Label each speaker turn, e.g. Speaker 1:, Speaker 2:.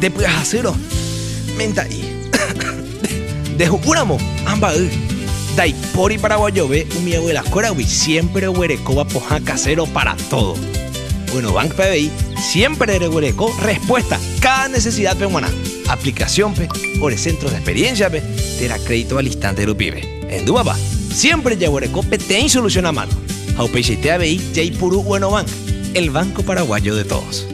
Speaker 1: Después acero. Menta y. De Juramo, Ambaú. Daipori Paraguayove, mi abuela Corahui, siempre huerecoba poja casero para todo. Bueno, Bank PBI siempre de huereco respuesta cada necesidad peruana. Aplicación pe, por centros de experiencia pe, te da crédito al instante de pibe. En Dubaba, siempre ya huereco pe ten solución a mano. Aupeixe TABI, Jay Puru Bueno Bank, el banco paraguayo de todos.